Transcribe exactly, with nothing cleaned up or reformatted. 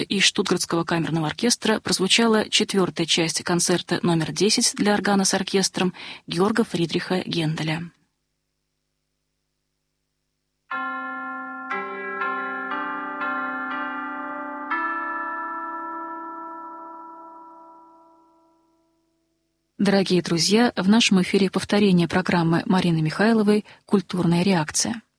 из Штутгартского камерного оркестра прозвучала четвертая часть концерта номер десять для органа с оркестром Георга Фридриха Генделя. Дорогие друзья, в нашем эфире повторение программы Марины Михайловой «Культурная реакция».